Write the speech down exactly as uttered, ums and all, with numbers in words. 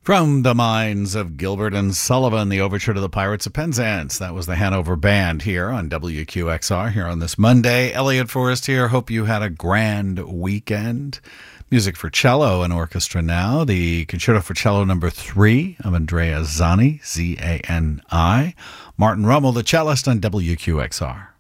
From the minds of Gilbert and Sullivan, the overture to the Pirates of Penzance. That was the Hanover Band here on W Q X R here on this Monday. Elliot Forrest here. Hope you had a grand weekend. Music for cello and orchestra now. The Concerto for Cello number three of Andrea Zani, Z A N I. Martin Rummel, the cellist on W Q X R.